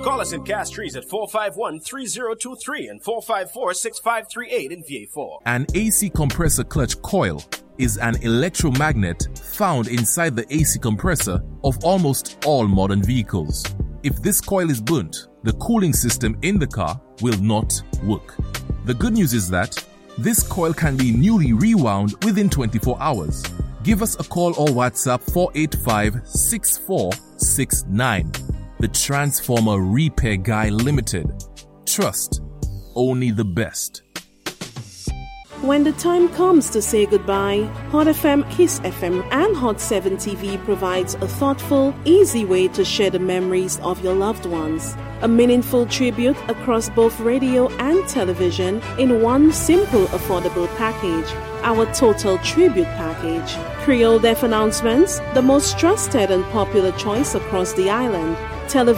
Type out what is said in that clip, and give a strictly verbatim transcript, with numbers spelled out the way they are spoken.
Call us in Castries at four five one, three zero two three and four five four, six five three eight in V A four. An A C compressor clutch coil is an electromagnet found inside the A C compressor of almost all modern vehicles. If this coil is burnt, the cooling system in the car will not work. The good news is that this coil can be newly rewound within twenty-four hours. Give us a call or WhatsApp four eight five, six four six nine. The Transformer Repair Guy Limited. Trust only the best. When the time comes to say goodbye, Hot F M, Kiss F M, and Hot seven T V provides a thoughtful, easy way to share the memories of your loved ones. A meaningful tribute across both radio and television in one simple, affordable package. Our Total Tribute Package. Creole Deaf Announcements, the most trusted and popular choice across the island. Television